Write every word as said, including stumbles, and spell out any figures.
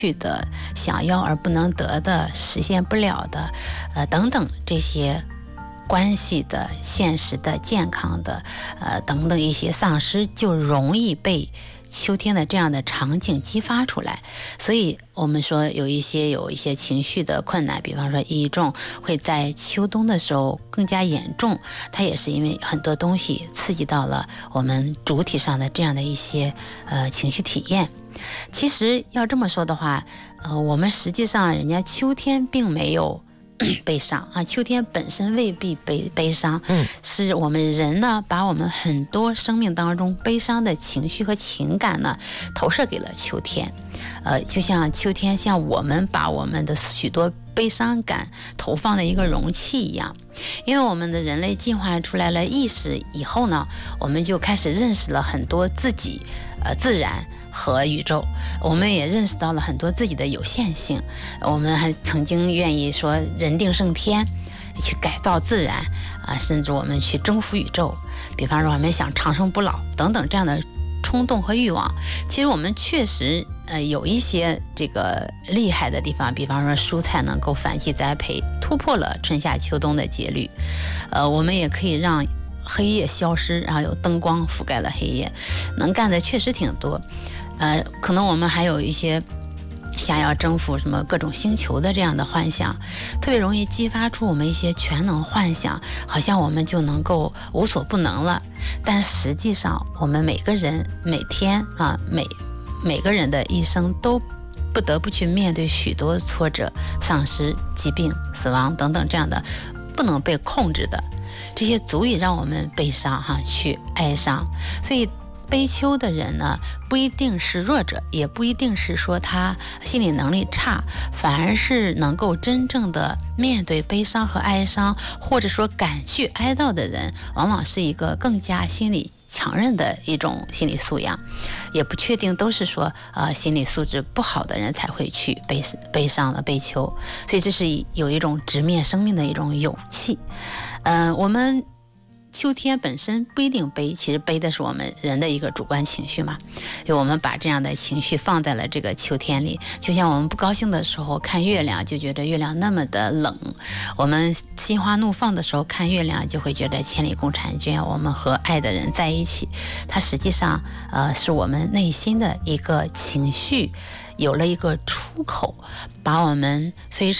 的、想要而不能得的、实现不了的，呃等等这些关系的、现实的、健康的，呃等等一些丧失，就容易被秋天的这样的场景激发出来。所以我们说有一些有一些情绪的困难，比方说抑郁症会在秋冬的时候更加严重，它也是因为很多东西刺激到了我们主体上的这样的一些呃情绪体验。其实要这么说的话，呃，我们实际上人家秋天并没有悲伤啊，秋天本身未必悲悲伤， 嗯， 是我们人呢把我们很多生命当中悲伤的情绪和情感呢投射给了秋天，呃，就像秋天像我们把我们的许多悲伤感投放在一个容器一样。因为我们的人类进化出来了意识以后呢，我们就开始认识了很多自己，呃，自然和宇宙，我们也认识到了很多自己的有限性。我们还曾经愿意说人定胜天，去改造自然啊，甚至我们去征服宇宙，比方说我们想长生不老等等这样的冲动和欲望。其实我们确实呃有一些这个厉害的地方，比方说蔬菜能够反季栽培，突破了春夏秋冬的节律。呃，我们也可以让黑夜消失，然后有灯光覆盖了黑夜，能干的确实挺多。呃，可能我们还有一些想要征服什么各种星球的这样的幻想，特别容易激发出我们一些全能幻想，好像我们就能够无所不能了。但实际上，我们每个人每天啊，每每个人的一生都不得不去面对许多挫折、丧失、疾病、死亡等等这样的不能被控制的，这些足以让我们悲伤哈，去哀伤。所以悲秋的人呢，不一定是弱者，也不一定是说他心理能力差，反而是能够真正的面对悲伤和哀伤，或者说敢去哀悼的人，往往是一个更加心理强韧的一种心理素养。也不确定都是说呃心理素质不好的人才会去悲悲伤的悲秋，所以这是有一种直面生命的一种勇气。呃，我们秋天本身不一定悲，其实悲的是我们人的一个主观情绪嘛，就我们把这样的情绪放在了这个秋天里。就像我们不高兴的时候看月亮，就觉得月亮那么的冷；我们心花怒放的时候看月亮，就会觉得千里共婵娟，我们和爱的人在一起。它实际上呃是我们内心的一个情绪有了一个出口，把我们非常